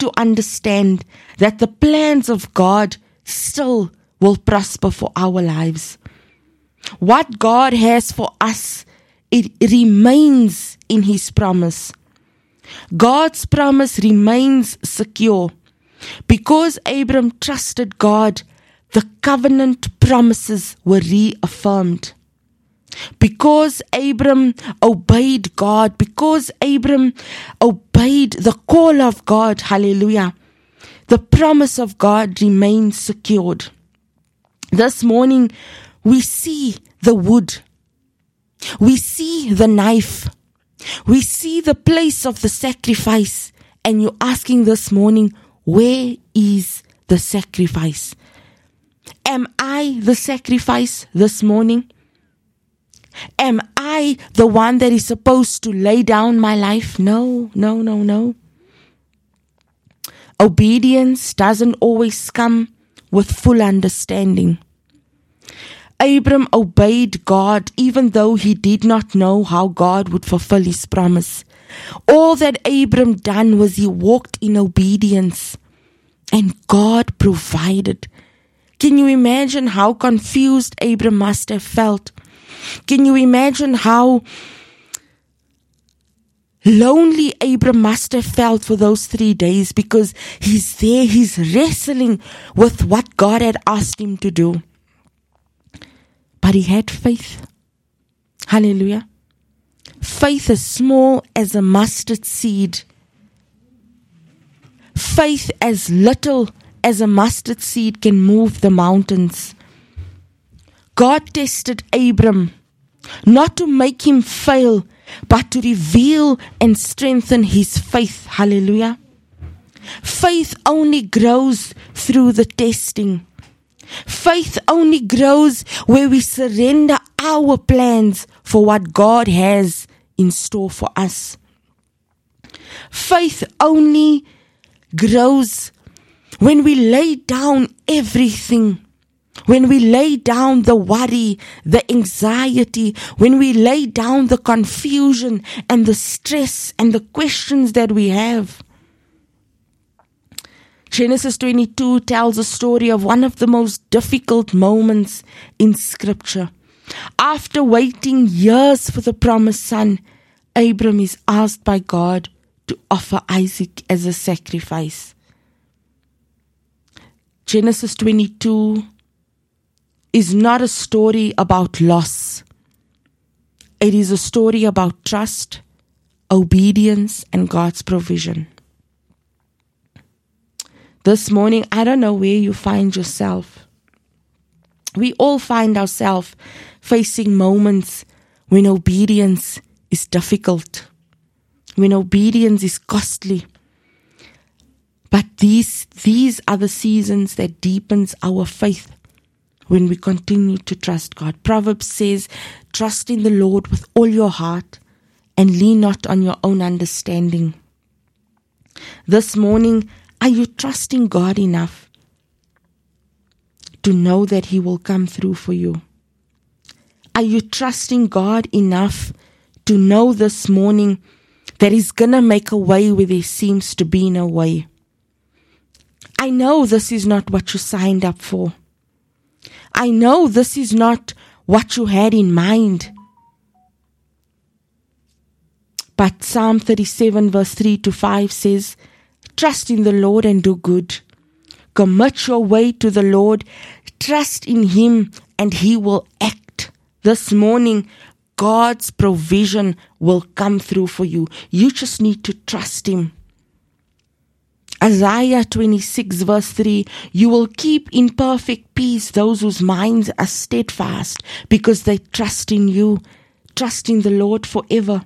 to understand that the plans of God still will prosper for our lives. What God has for us, it remains in His promise. God's promise remains secure. Because Abram trusted God, the covenant promises were reaffirmed. Because Abram obeyed God, because Abram obeyed the call of God, hallelujah, the promise of God remains secured. This morning, we see the wood. We see the knife. We see the place of the sacrifice. And you're asking this morning, where is the sacrifice? Am I the sacrifice this morning? Am I the one that is supposed to lay down my life? No. Obedience doesn't always come with full understanding. Abram obeyed God even though he did not know how God would fulfill His promise. All that Abram done was he walked in obedience, and God provided. Can you imagine how confused Abram must have felt? Can you imagine how lonely Abram must have felt for those 3 days, because he's wrestling with what God had asked him to do. But he had faith. Hallelujah. Faith as small as a mustard seed. Faith as little as a mustard seed can move the mountains. God tested Abram not to make him fail, but to reveal and strengthen his faith. Hallelujah. Faith only grows through the testing. Faith only grows where we surrender our plans for what God has in store for us. Faith only grows when we lay down everything. When we lay down the worry, the anxiety, when we lay down the confusion and the stress and the questions that we have. Genesis 22 tells a story of one of the most difficult moments in Scripture. After waiting years for the promised son, Abram is asked by God to offer Isaac as a sacrifice. Genesis 22 is not a story about loss. It is a story about trust, obedience, and God's provision. This morning, I don't know where you find yourself. We all find ourselves facing moments when obedience is difficult, when obedience is costly. But these are the seasons that deepens our faith when we continue to trust God. Proverbs says, trust in the Lord with all your heart and lean not on your own understanding. This morning, are you trusting God enough to know that He will come through for you? Are you trusting God enough to know this morning that He's going to make a way where there seems to be no way? I know this is not what you signed up for. I know this is not what you had in mind. But Psalm 37 verse 3-5 says, trust in the Lord and do good. Commit your way to the Lord. Trust in Him and He will act. This morning, God's provision will come through for you. You just need to trust Him. Isaiah 26 verse 3, you will keep in perfect peace those whose minds are steadfast because they trust in you. Trust in the Lord forever.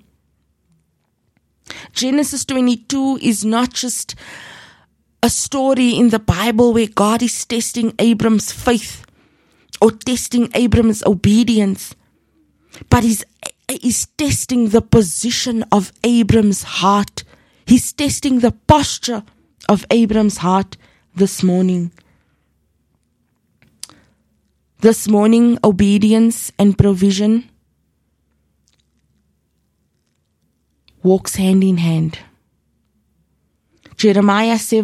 Genesis 22 is not just a story in the Bible where God is testing Abram's faith or testing Abram's obedience, but He's testing the position of Abram's heart. He's testing the posture of Abram's heart this morning. This morning, obedience and provision walks hand in hand. Jeremiah 7